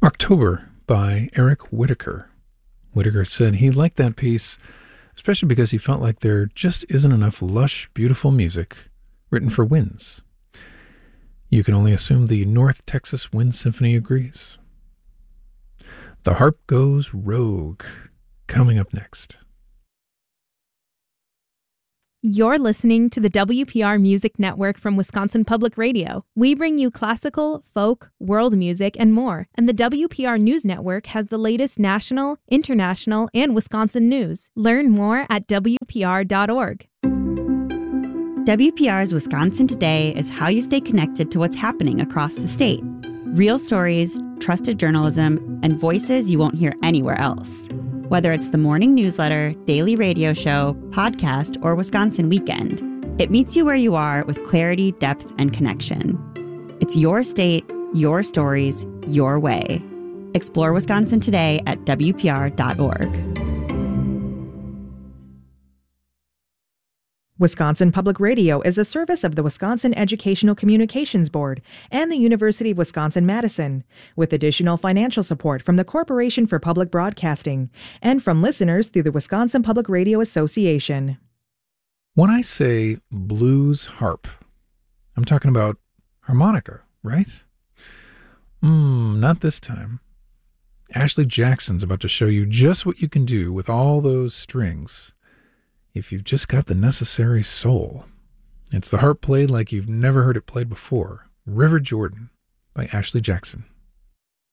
October by Eric Whitacre. Whitacre said he liked that piece, especially because he felt like there just isn't enough lush, beautiful music written for winds. You can only assume the North Texas Wind Symphony agrees. The Harp Goes Rogue, coming up next. You're listening to the WPR Music Network from Wisconsin Public Radio. We bring you classical, folk, world music, and more. And the WPR News Network has the latest national, international, and Wisconsin news. Learn more at WPR.org. WPR's Wisconsin Today is how you stay connected to what's happening across the state. Real stories, trusted journalism, and voices you won't hear anywhere else. Whether it's the morning newsletter, daily radio show, podcast, or Wisconsin Weekend, it meets you where you are with clarity, depth, and connection. It's your state, your stories, your way. Explore Wisconsin today at WPR.org. Wisconsin Public Radio is a service of the Wisconsin Educational Communications Board and the University of Wisconsin-Madison, with additional financial support from the Corporation for Public Broadcasting and from listeners through the Wisconsin Public Radio Association. When I say blues harp, I'm talking about harmonica, right? Not this time. Ashley Jackson's about to show you just what you can do with all those strings if you've just got the necessary soul. It's the harp played like you've never heard it played before. River Jordan by Ashley Jackson.